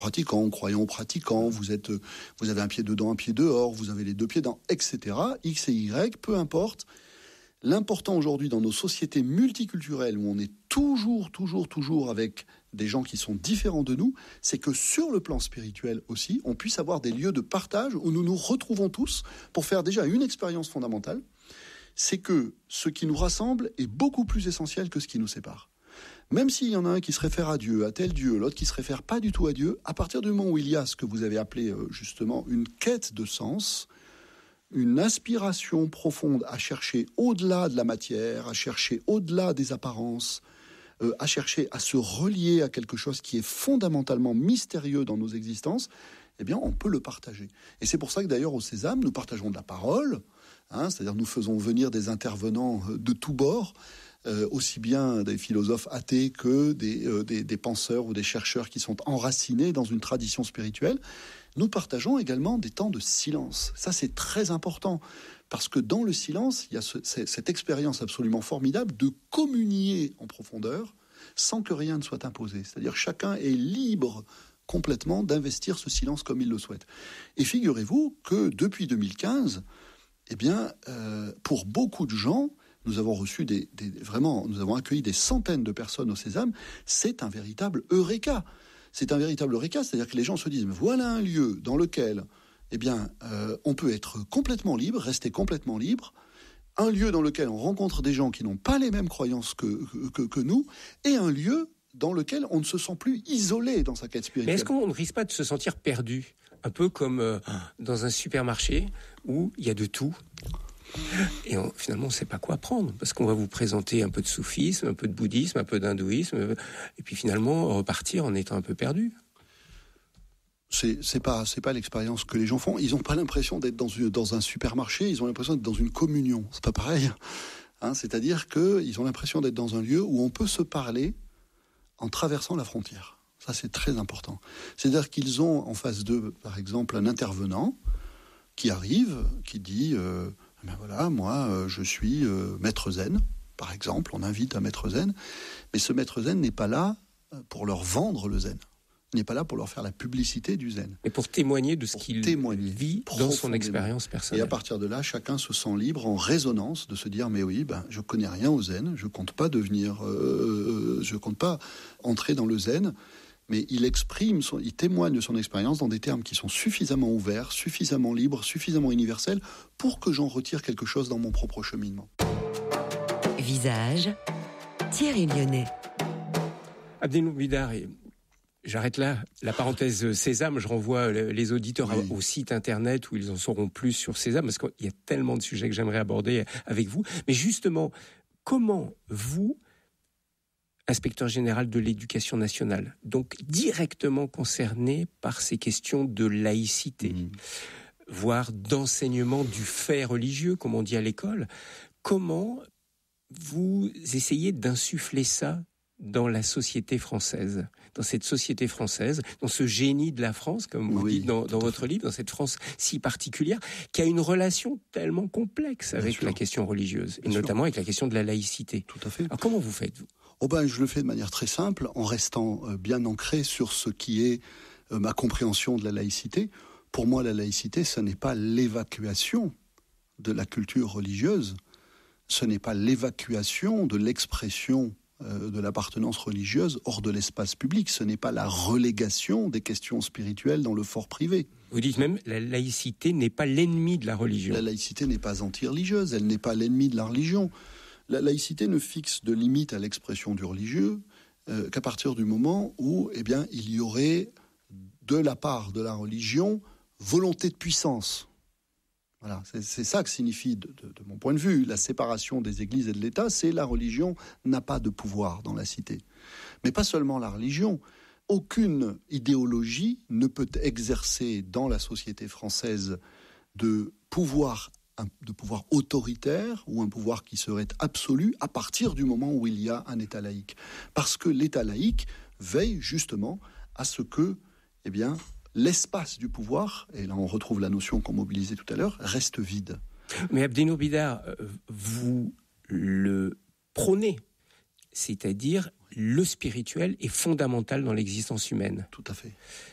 Pratiquant, croyant, pratiquant, vous avez un pied dedans, un pied dehors, vous avez les deux pieds dedans, etc. X et Y, peu importe. L'important aujourd'hui dans nos sociétés multiculturelles où on est toujours avec des gens qui sont différents de nous, c'est que sur le plan spirituel aussi, on puisse avoir des lieux de partage où nous nous retrouvons tous pour faire déjà une expérience fondamentale. C'est que ce qui nous rassemble est beaucoup plus essentiel que ce qui nous sépare. Même s'il y en a un qui se réfère à Dieu, à tel Dieu, l'autre qui se réfère pas du tout à Dieu, à partir du moment où il y a ce que vous avez appelé justement une quête de sens, une aspiration profonde à chercher au-delà de la matière, à chercher au-delà des apparences, à chercher à se relier à quelque chose qui est fondamentalement mystérieux dans nos existences, eh bien on peut le partager. Et c'est pour ça que d'ailleurs au Sésame, nous partageons de la parole, c'est-à-dire nous faisons venir des intervenants de tous bords, aussi bien des philosophes athées que des penseurs ou des chercheurs qui sont enracinés dans une tradition spirituelle. Nous partageons également des temps de silence. Ça, c'est très important, parce que dans le silence, il y a cette expérience absolument formidable de communier en profondeur sans que rien ne soit imposé. C'est-à-dire chacun est libre complètement d'investir ce silence comme il le souhaite. Et figurez-vous que depuis 2015, pour beaucoup de gens, nous avons reçu nous avons accueilli des centaines de personnes au Sésame. C'est un véritable eureka. C'est un véritable eureka, c'est-à-dire que les gens se disent, mais voilà un lieu dans lequel, on peut être complètement libre, rester complètement libre, un lieu dans lequel on rencontre des gens qui n'ont pas les mêmes croyances que nous, et un lieu dans lequel on ne se sent plus isolé dans sa quête spirituelle. Mais est-ce qu'on ne risque pas de se sentir perdu ? Un peu comme dans un supermarché où il y a de tout. Et finalement, on ne sait pas quoi prendre, parce qu'on va vous présenter un peu de soufisme, un peu de bouddhisme, un peu d'hindouisme, et puis finalement repartir en étant un peu perdu. C'est pas l'expérience que les gens font. Ils n'ont pas l'impression d'être dans un supermarché, ils ont l'impression d'être dans une communion. C'est pas pareil. C'est-à-dire qu'ils ont l'impression d'être dans un lieu où on peut se parler en traversant la frontière. Ça, c'est très important. C'est-à-dire qu'ils ont en face d'eux, par exemple, un intervenant qui arrive, qui dit moi, je suis maître zen, par exemple. On invite un maître zen. Mais ce maître zen n'est pas là pour leur vendre le zen. Il n'est pas là pour leur faire la publicité du zen. Mais pour témoigner de ce qu'il vit dans son expérience personnelle. Et à partir de là, chacun se sent libre, en résonance, de se dire, mais oui, je connais rien au zen, je compte pas entrer dans le zen, mais il témoigne de son expérience dans des termes qui sont suffisamment ouverts, suffisamment libres, suffisamment universels, pour que j'en retire quelque chose dans mon propre cheminement. Visage, Thierry Lyonnais. Abdelnour Bidar, j'arrête là la parenthèse Sésame, je renvoie les auditeurs au site internet où ils en sauront plus sur Sésame, parce qu'il y a tellement de sujets que j'aimerais aborder avec vous. Mais justement, comment vous, inspecteur général de l'éducation nationale, donc directement concerné par ces questions de laïcité, voire d'enseignement du fait religieux, comme on dit à l'école, comment vous essayez d'insuffler ça dans la société française, dans cette société française, dans ce génie de la France, comme vous dites dans votre livre, dans cette France si particulière, qui a une relation tellement complexe avec la question religieuse, et notamment avec la question de la laïcité. Tout à fait. Alors comment vous faites, vous ? Je le fais de manière très simple, en restant bien ancré sur ce qui est ma compréhension de la laïcité. Pour moi, la laïcité, ce n'est pas l'évacuation de la culture religieuse, ce n'est pas l'évacuation de l'expression de l'appartenance religieuse hors de l'espace public. Ce n'est pas la relégation des questions spirituelles dans le fort privé. Vous dites même la laïcité n'est pas l'ennemi de la religion. La laïcité n'est pas anti-religieuse, elle n'est pas l'ennemi de la religion. La laïcité ne fixe de limite à l'expression du religieux qu'à partir du moment où il y aurait de la part de la religion volonté de puissance. Voilà, c'est ça que signifie, de mon point de vue, la séparation des églises et de l'État, c'est la religion n'a pas de pouvoir dans la cité. Mais pas seulement la religion. Aucune idéologie ne peut exercer dans la société française de pouvoir autoritaire ou un pouvoir qui serait absolu à partir du moment où il y a un État laïque. Parce que l'État laïque veille justement à ce que, l'espace du pouvoir, et là on retrouve la notion qu'on mobilisait tout à l'heure, reste vide. Mais Abdelnour Bidar, vous le prônez, c'est-à-dire le spirituel est fondamental dans l'existence humaine. Tout à fait.